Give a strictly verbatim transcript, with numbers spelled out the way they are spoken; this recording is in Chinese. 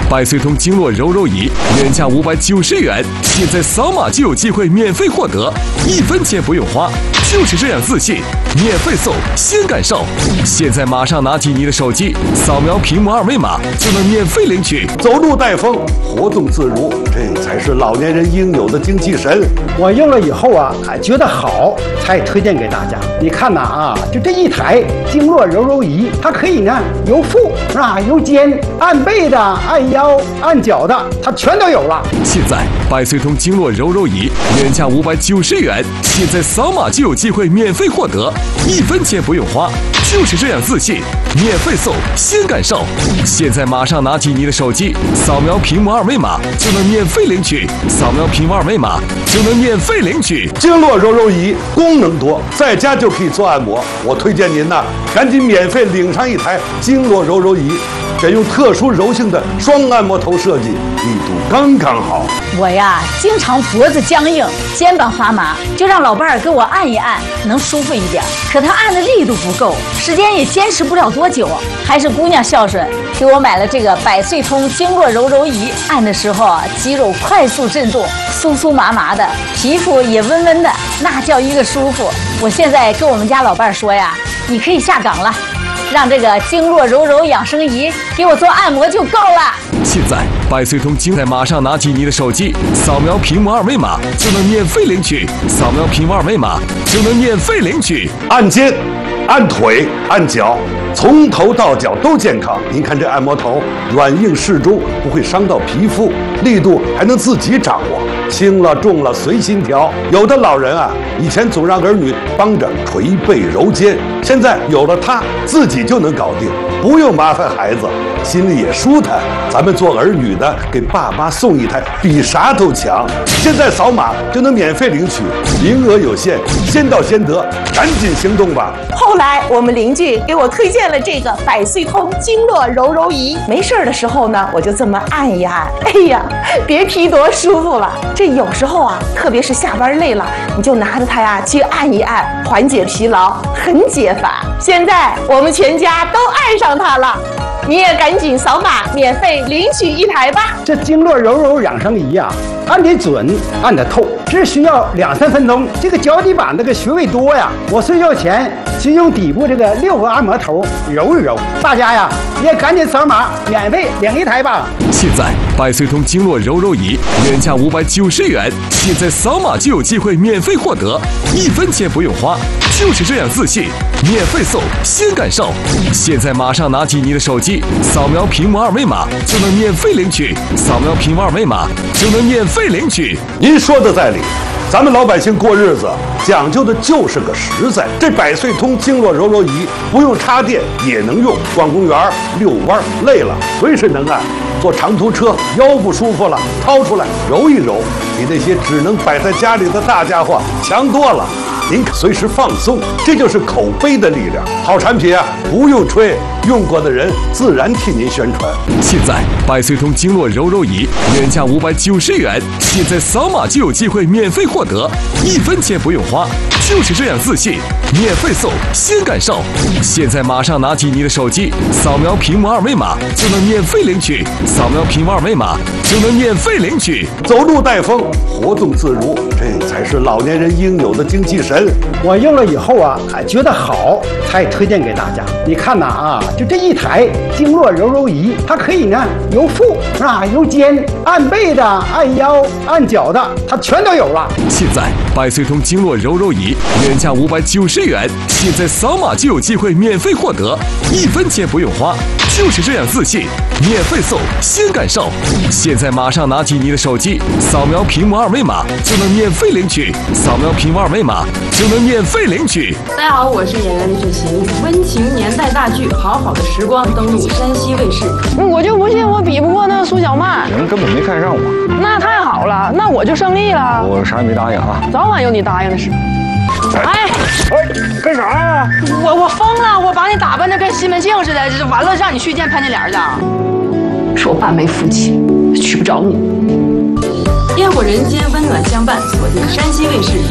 百岁通经络柔柔仪原价五百九十元，现在扫码就有机会免费获得，一分钱不用花，就是这样自信，免费送，先感受。现在马上拿起你的手机，扫描屏幕二维码就能免费领取。 走路带风，活动自如，这才是老年人应有的精气神。 我用了以后啊，还觉得好，才推荐给大家。你看呐啊，就这一台经络柔柔仪，它可以呢由腹是吧，由肩按背的、按腰、按脚的，它全都有了。 现在百岁通经络柔柔仪原价五百九十元，现在扫码就有机会免费获得，一分钱不用花，就是这样自信，免费送，先感受。现在马上拿起你的手机，扫描屏幕二维码就能免费领取，扫描屏幕二维码就能免费领取。 经络柔柔仪功能多，在家就可以做按摩。我推荐您呐，赶紧免费领上一台经络柔柔仪，选用特殊柔性的双按摩头设计，力度刚刚好。 我呀，经常脖子僵硬，肩膀发麻，就让老伴儿给我按一按，能舒服一点。可他按的力度不够，时间也坚持不了多久。还是姑娘孝顺，给我买了这个百岁通经络柔柔仪，按的时候啊，肌肉快速震动，酥酥麻麻的，皮肤也温温的，那叫一个舒服。我现在跟我们家老伴儿说呀，你可以下岗了。让这个经络柔柔养生仪给我做按摩就够了。 现在百岁通经在马上拿起你的手机，扫描屏幕二维码就能免费领取，扫描屏幕二维码就能免费领取。 按肩、按腿、按脚，从头到脚都健康。您看这按摩头软硬适中，不会伤到皮肤，力度还能自己掌握，轻了重了随心调。有的老人啊，以前总让儿女帮着捶背揉肩，现在有了它，自己就能搞定，不用麻烦孩子，心里也舒坦。咱们做儿女的，给爸妈送一台，比啥都强。现在扫码就能免费领取，名额有限，先到先得，赶紧行动吧。 后来我们邻居给我推荐了这个百岁通经络柔柔仪，没事的时候呢，我就这么按一按，哎呀，别提多舒服了。这有时候啊，特别是下班累了，你就拿着它呀去按一按，缓解疲劳，很解乏。现在我们全家都爱上它了，你也赶紧扫码免费领取一台吧。 这经络柔柔养生仪啊，按得准，按得透，只需要两三分钟。这个脚底板这个穴位多呀，我睡觉前先用底部这个六个按摩头揉一揉。大家呀，也赶紧扫码免费领一台吧。 现在百岁通经络柔柔仪原价五百九十元，现在扫码就有机会免费获得，一分钱不用花，就是这样自信，免费送，先感受。现在马上拿起你的手机，扫描屏幕二维码就能免费领取，扫描屏幕二维码就能免费领取。 您说的在理，咱们老百姓过日子讲究的就是个实在。这百岁通经络柔柔仪不用插电也能用，逛公园、遛弯累了随时能按。坐长途车腰不舒服了，掏出来揉一揉，比那些只能摆在家里的大家伙强多了。您可随时放松，这就是口碑的力量。好产品啊，不用吹，用过的人自然替您宣传。 现在百岁通经络柔柔仪原价五百九十元，现在扫码就有机会免费获得，一分钱不用花，就是这样自信，免费送，先感受。现在马上拿起你的手机，扫描屏幕二维码就能免费领取，扫描屏幕二维码就能免费领取。 走路带风，活动自如，这才是老年人应有的精气神。 我用了以后啊，还觉得好，才推荐给大家。你看呐啊，就这一台经络柔柔仪，它可以呢由腹是吧，由肩按背的、按腰、按脚的，它全都有了。 现在百岁通经络柔柔仪原价五百九十元，现在扫码就有机会免费获得，一分钱不用花，就是这样自信，免费送，先感受。现在马上拿起你的手机，扫描屏幕二维码就能免费领取，扫描屏幕二维码就能免费领取。 大家好，我是演员李雪琴。温情年代大剧《好好的时光》登陆山西卫视。 我就不信我比不过那个苏小曼。 你们根本没看上我。 那太好了，那我就胜利了。 我啥也没答应啊。 早晚有你答应的事。哎哎，干啥呀？ 我我疯了！我把你打扮的跟西门庆似的，这完了让你去见潘金莲的。 说我爸没福气，娶不着你。烟火人间，温暖相伴，锁定山西卫视。